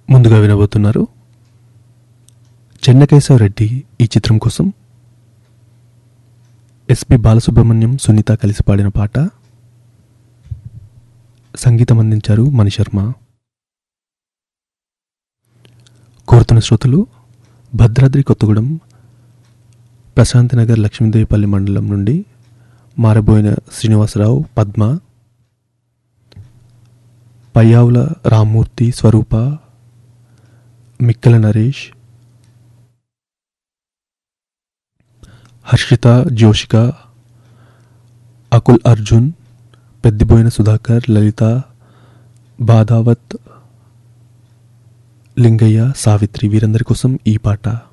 ముందుగా వినబోతున్నారు చెన్నకేశవరెడ్డి ఈ చిత్రం కోసం ఎస్పి బాలసుబ్రహ్మణ్యం, సునీత కలిసి పాడిన పాట. సంగీతం అందించారు మణిశర్మ. కోరుతున్న శ్రోతలు భద్రాద్రి కొత్తగూడెం, ప్రశాంతినగర్, లక్ష్మీదేవిపల్లి మండలం నుండి మారబోయిన శ్రీనివాసరావు, పద్మ, పయ్యావుల రామ్మూర్తి, స్వరూప, మిక్కల నరేష్, హర్షిత, జోషిక, అకుల్ అర్జున్, పెద్దిబోయిన సుధాకర్, లలిత, బాదావత్, లింగయ్య, సావిత్రి వీరందరి కోసం ఈ పాట.